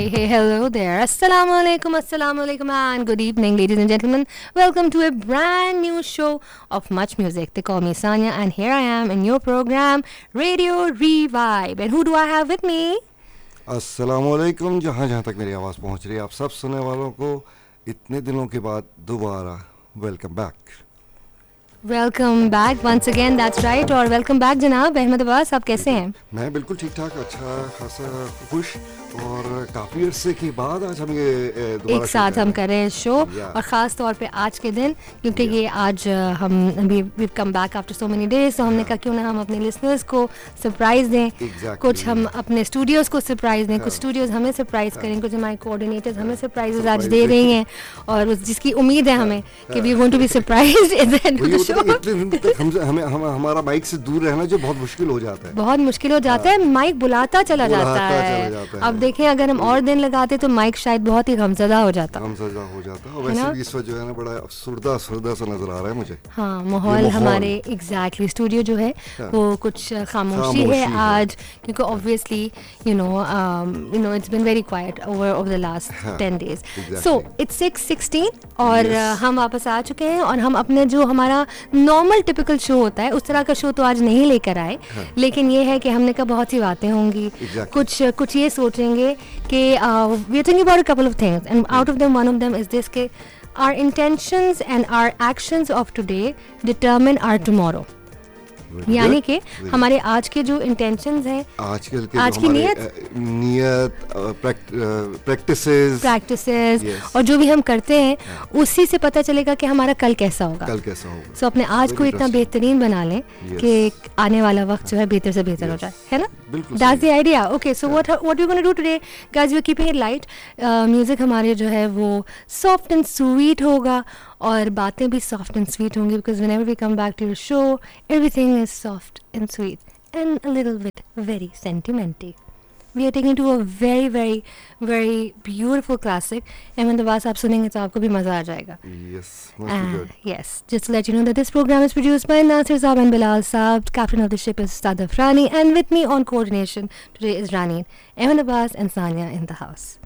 Hello there. Assalamu alaikum, and good evening, ladies and gentlemen. Welcome to a brand new show of Much Music. They call me Sanya, and here I am in your program, Radio Revive. And who do I have with me? अस्सलामु अलैकुम. जहाँ तक मेरी आवाज़ पहुँच रही है आप सब सुनने वालों को इतने दिनों के बाद दोबारा welcome back. Welcome back once again, that's right. और वेलकम बैक जनाब अहमद अब्बास, आप कैसे हैं? मैं बिल्कुल ठीक ठाक, अच्छा खासा खुश, और काफ़ी अरसे के बाद आज हम ये एक साथ हम कर रहे हैं शो. और ख़ास तौर पे आज के दिन, क्योंकि ये आज हम we come back after so many days, तो हमने कहा क्यों ना हम अपने लिसनर्स को सरप्राइज़ दें. कुछ हम अपने स्टूडियोज़ को सरप्राइज़ दें, कुछ स्टूडियोज़ हमें सरप्राइज़ करें, कुछ हमारे कोऑर्डिनेटर्स हमें सरप्राइजेज आज दे रही हैं, और जिसकी उम्मीद है हमें कि we going to be surprised in the end of the show. इतने दिन तक हमें हमारा माइक से दूर रहना जो बहुत मुश्किल हो जाता है, बहुत मुश्किल हो जाता है. माइक बुलाता चला जाता है. अब देखें, अगर हम और दिन लगाते तो माइक शायद बहुत ही गमज़दा हो जाता. और वैसे भी इस वक्त जो है ना बड़ा अफसुर्दा सा नजर आ रहा है मुझे. हाँ, माहौल हमारे एग्जैक्टली स्टूडियो जो है वो कुछ खामोशी है आज, क्योंकि obviously you know it's been very quite over the last 10 days. So it's 6:16 और हम वापस आ चुके हैं, और हम अपने जो हमारा नॉर्मल टिपिकल शो होता है उस तरह का शो तो आज नहीं लेकर आए. लेकिन ये है कि हमने कहा बहुत सी बातें होंगी, कुछ ये सोचेंगे कि we are thinking about a couple of things, and out of them, one of them is this: कि our intentions and our actions of today determine our tomorrow. यानी कि हमारे आज के जो इंटेंशंस हैं, आज की नियत, प्रैक्टिसेस और जो भी हम करते हैं, उसी से पता चलेगा कि हमारा कल कैसा होगा. सो अपने आज को इतना बेहतरीन बना लें कि आने वाला वक्त जो है बेहतर से बेहतर हो जाए, है ना? That's the idea. Okay, so what we're going to do today, guys, we're keeping it light. Music हमारे जो है वो सॉफ्ट एंड स्वीट होगा, और बातें भी सॉफ्ट एंड स्वीट होंगी, because whenever we come back to your show, everything is soft and sweet and a little bit very sentimental. We are taking to a very very very beautiful classic. Ahmed Abbas, आप सुनेंगे तो आपको भी मज़ा आ जाएगा. Yes, must be good. Yes, just to let you know that this program is produced by Nasir Saab and Bilal Saab. Captain of the ship is Sadaf Rani, and with me on coordination today is Rani, Ahmed Abbas and Sanya in the house.